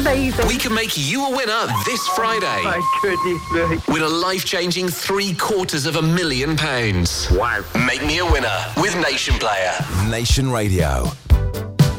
Amazing. We can make you a winner this Friday. My goodness me. Win a life-changing £750,000. Wow. Make me a winner with Nation Player. Nation Radio.